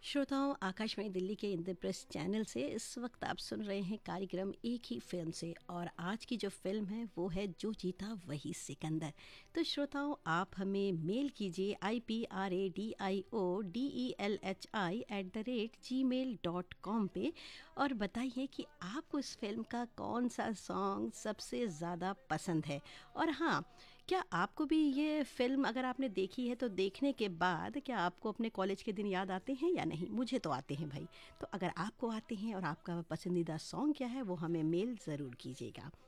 श्रोताओं, आकाशवाणी दिल्ली के इंद्रप्रस्थ चैनल से इस वक्त आप सुन रहे हैं कार्यक्रम एक ही फिल्म से। और आज की जो फिल्म है वो है जो जीता वही सिकंदर। तो श्रोताओं, आप हमें मेल कीजिए ipradio@gmail.com पे और बताइए कि आपको इस फिल्म का कौन सा सॉन्ग सबसे ज़्यादा पसंद है। और हाँ, क्या आपको भी ये फ़िल्म अगर आपने देखी है तो देखने के बाद क्या आपको अपने कॉलेज के दिन याद आते हैं या नहीं? मुझे तो आते हैं भाई। तो अगर आपको आते हैं और आपका पसंदीदा सॉन्ग क्या है वो हमें मेल ज़रूर कीजिएगा।